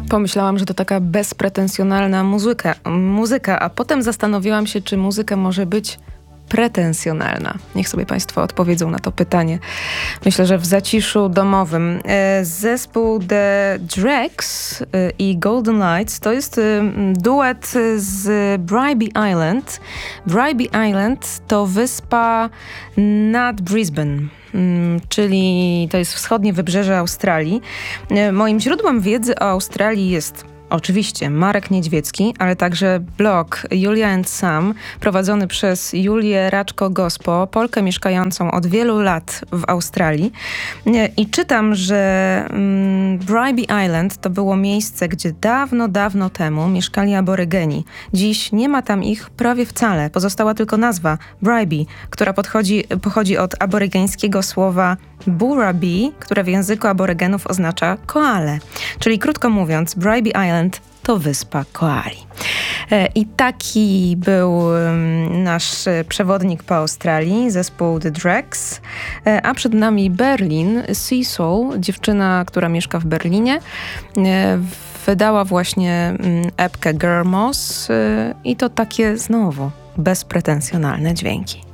Pomyślałam, że to taka bezpretensjonalna muzyka, a potem zastanowiłam się, czy muzyka może być pretensjonalna. Niech sobie Państwo odpowiedzą na to pytanie. Myślę, że w zaciszu domowym. Zespół The Dregs i Golden Lights to jest duet z Bribie Island. Bribie Island to wyspa nad Brisbane, czyli to jest wschodnie wybrzeże Australii. Moim źródłem wiedzy o Australii jest oczywiście Marek Niedźwiecki, ale także blog Julia and Sam, prowadzony przez Julię Raczko-Gospo, Polkę mieszkającą od wielu lat w Australii. I czytam, że Bribie Island to było miejsce, gdzie dawno, dawno temu mieszkali aborygeni. Dziś nie ma tam ich prawie wcale. Pozostała tylko nazwa Bribie, która pochodzi od aborygeńskiego słowa Burrabi, które w języku aborygenów oznacza koale. Czyli krótko mówiąc, Bribie Island to wyspa koali. I taki był nasz przewodnik po Australii, zespół The Dregs. A przed nami Berlin, Seesaw, dziewczyna, która mieszka w Berlinie. Wydała właśnie epkę Girl Moss i to takie znowu bezpretensjonalne dźwięki.